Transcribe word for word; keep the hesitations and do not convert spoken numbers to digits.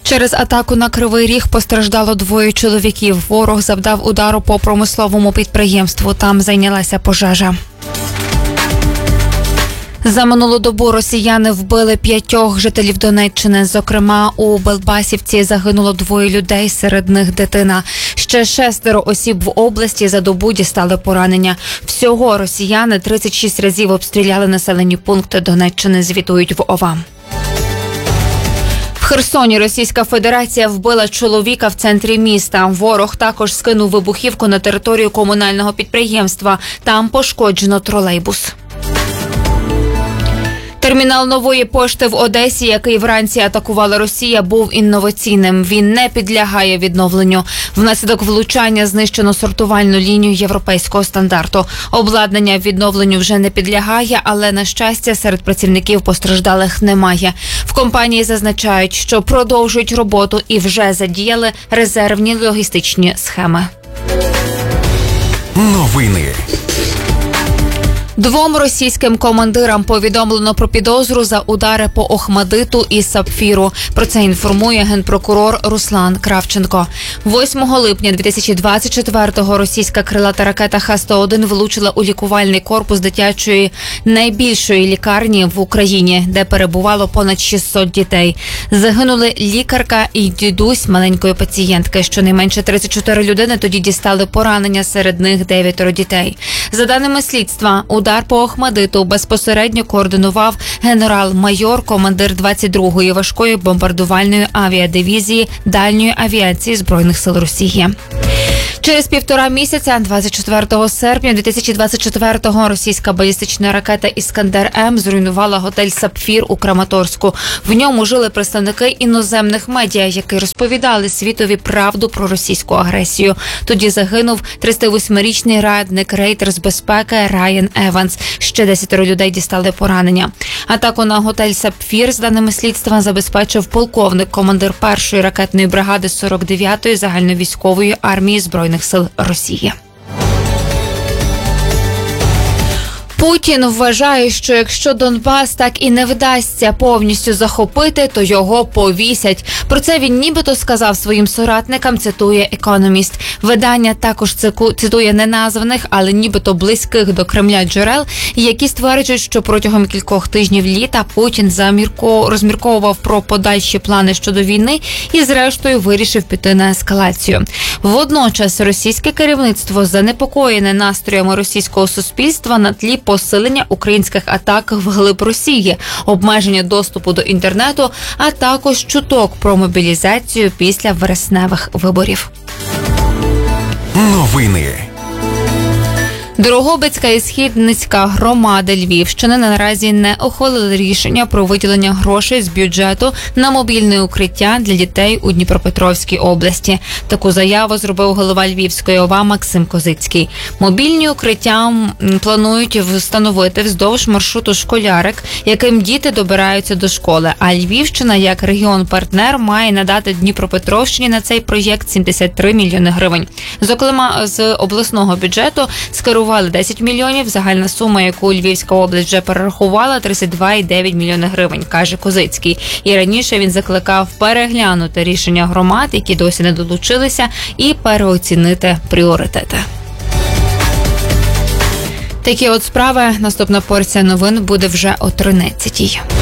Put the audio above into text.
Через атаку на Кривий Ріг постраждало двоє чоловіків. Ворог завдав удару по промисловому підприємству. Там зайнялася пожежа. За минулу добу росіяни вбили п'ятьох жителів Донеччини. Зокрема, у Белбасівці загинуло двоє людей, серед них дитина. Ще шестеро осіб в області за добу дістали поранення. Всього росіяни тридцять шість разів обстріляли населені пункти Донеччини, звітують в ОВА. В Херсоні Російська Федерація вбила чоловіка в центрі міста. Ворог також скинув вибухівку на територію комунального підприємства. Там пошкоджено тролейбус. Термінал Нової пошти в Одесі, який вранці атакувала Росія, був інноваційним. Він не підлягає відновленню. Внаслідок влучання знищено сортувальну лінію європейського стандарту. Обладнання відновленню вже не підлягає, але, на щастя, серед працівників постраждалих немає. В компанії зазначають, що продовжують роботу і вже задіяли резервні логістичні схеми. Новини. Двом російським командирам повідомлено про підозру за удари по Охмадиту і Сапфіру. Про це інформує генпрокурор Руслан Кравченко. восьмого липня дві тисячі двадцять четвертого російська крилата ракета Х сто один влучила у лікувальний корпус дитячої найбільшої лікарні в Україні, де перебувало понад шістсот дітей. Загинули лікарка і дідусь маленької пацієнтки. Щонайменше тридцять чотири людини тоді дістали поранення, серед них дев'ятеро дітей. За даними слідства, удар по Охмадиту безпосередньо координував генерал-майор, командир двадцять другої важкої бомбардувальної авіадивізії дальньої авіації Збройних сил Росії. Через півтора місяця, двадцять четвертого серпня дві тисячі двадцять четвертого, російська балістична ракета «Іскандер-М» зруйнувала готель «Сапфір» у Краматорську. В ньому жили представники іноземних медіа, які розповідали світові правду про російську агресію. Тоді загинув тридцять восьмирічний радник Рейтерс безпеки Райан Еванс. Ще десятеро людей дістали поранення. Атаку на готель «Сапфір», з даними слідства, забезпечив полковник, командир першої ракетної бригади сорок дев'ятої загальновійськової армії Збройних сил Росії. Путін вважає, що якщо Донбас так і не вдасться повністю захопити, то його повісять. Про це він нібито сказав своїм соратникам, цитує «Економіст». Видання також цитує неназваних, але нібито близьких до Кремля джерел, які стверджують, що протягом кількох тижнів літа Путін замірко... розмірковував про подальші плани щодо війни і зрештою вирішив піти на ескалацію. Водночас російське керівництво занепокоєне настроями російського суспільства на тлі посилення українських атак вглиб Росії, обмеження доступу до інтернету, а також чуток про мобілізацію після вересневих виборів. Новини. Дрогобицька і Східницька громади Львівщини наразі не ухвалили рішення про виділення грошей з бюджету на мобільне укриття для дітей у Дніпропетровській області. Таку заяву зробив голова Львівської ОВА Максим Козицький. Мобільні укриття планують встановити вздовж маршруту «Школярик», яким діти добираються до школи. А Львівщина, як регіон-партнер, має надати Дніпропетровщині на цей проєкт сімдесят три мільйони гривень. Зокрема, з обласного бюджету скерували десять мільйонів, загальна сума, яку Львівська область вже перерахувала, тридцять два цілих дев'ять мільйони гривень, каже Козицький. І раніше він закликав переглянути рішення громад, які досі не долучилися, і переоцінити пріоритети. Такі от справи. Наступна порція новин буде вже о тринадцятій.